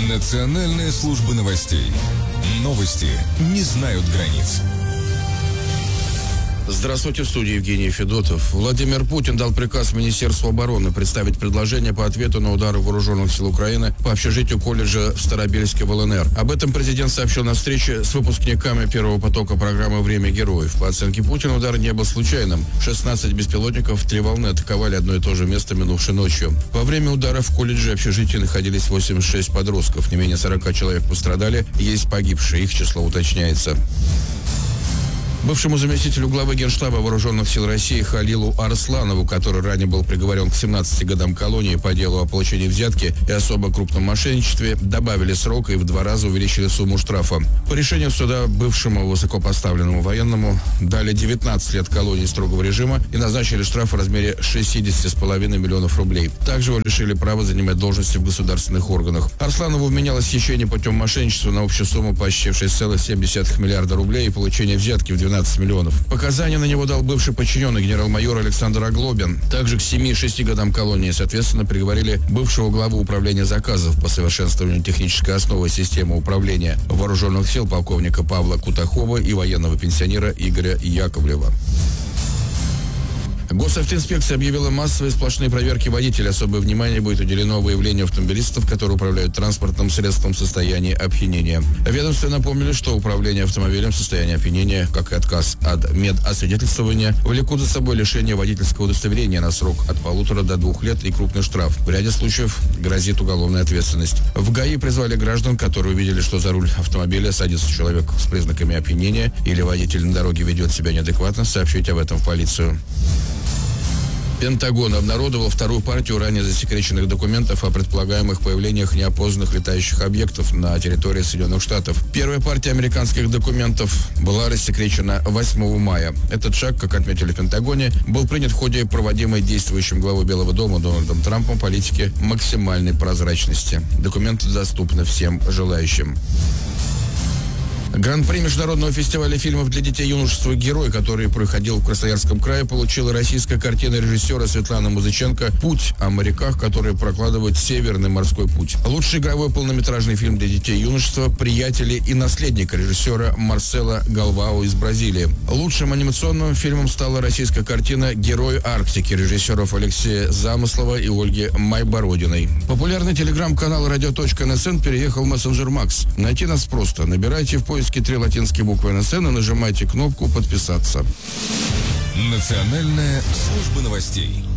Национальная служба новостей. Новости не знают границ. Здравствуйте, в студии Евгений Федотов. Владимир Путин дал приказ Министерству обороны представить предложение по ответу на удары вооруженных сил Украины по общежитию колледжа в Старобельске в ЛНР. Об этом президент сообщил на встрече с выпускниками первого потока программы «Время героев». По оценке Путина, удар не был случайным. 16 беспилотников в 3 волны атаковали одно и то же место минувшей ночью. Во время удара в колледже общежитии находились 86 подростков. Не менее 40 человек пострадали, есть погибшие, их число уточняется. Бывшему заместителю главы Генштаба Вооруженных сил России Халилу Арсланову, который ранее был приговорен к 17 годам колонии по делу о получении взятки и особо крупном мошенничестве, добавили срок и в 2 раза увеличили сумму штрафа. По решению суда бывшему высокопоставленному военному дали 19 лет колонии строгого режима и назначили штраф в размере 60,5 миллионов рублей. Также его лишили права занимать должности в государственных органах. Арсланову вменялось хищение путем мошенничества на общую сумму почти 6,7 миллиарда рублей и получение взятки в 12 миллионов. Показания на него дал бывший подчиненный генерал-майор Александр Оглобин. Также к 7 и 6 годам колонии, соответственно, приговорили бывшего главу управления заказов по совершенствованию технической основы системы управления вооруженных сил полковника Павла Кутахова и военного пенсионера Игоря Яковлева. Госавтоинспекция объявила массовые сплошные проверки водителей. Особое внимание будет уделено выявлению автомобилистов, которые управляют транспортным средством в состоянии опьянения. Ведомстве напомнили, что управление автомобилем в состоянии опьянения, как и отказ от медосвидетельствования, влекут за собой лишение водительского удостоверения на срок от 1,5 до 2 лет и крупный штраф. В ряде случаев грозит уголовная ответственность. В ГАИ призвали граждан, которые увидели, что за руль автомобиля садится человек с признаками опьянения или водитель на дороге ведет себя неадекватно, сообщить об этом в полицию. Пентагон обнародовал вторую партию ранее засекреченных документов о предполагаемых появлениях неопознанных летающих объектов на территории Соединенных Штатов. Первая партия американских документов была рассекречена 8 мая. Этот шаг, как отметили в Пентагоне, был принят в ходе проводимой действующим главой Белого дома Дональдом Трампом политики максимальной прозрачности. Документы доступны всем желающим. Гран-при международного фестиваля фильмов для детей и юношества «Герой», который проходил в Красноярском крае, получила российская картина режиссера Светланы Музыченко «Путь» о моряках, которые прокладывают Северный морской путь. Лучший игровой полнометражный фильм для детей и юношества «Приятели и наследник» режиссера Марсела Галвао из Бразилии. Лучшим анимационным фильмом стала российская картина «Герой Арктики» режиссеров Алексея Замыслова и Ольги Майбородиной. Популярный телеграм-канал «Радио.НСН» переехал в мессенджер Макс. Найти нас просто. Набирайте в поиске 3 латинские буквы НСН и нажимайте кнопку «Подписаться». Национальная служба новостей.